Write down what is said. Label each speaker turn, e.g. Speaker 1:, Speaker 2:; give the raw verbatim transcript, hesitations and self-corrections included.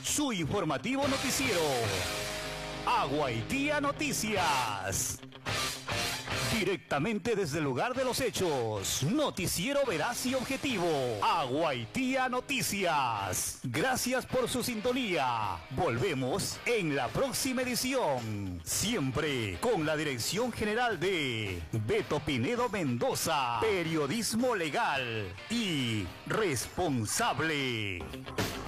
Speaker 1: su informativo noticiero. Aguaitía Noticias. Directamente desde el lugar de los hechos, noticiero veraz y objetivo, Aguaitía Noticias. Gracias por su sintonía. Volvemos en la próxima edición, siempre con la dirección general de Beto Pinedo Mendoza, periodismo legal y responsable.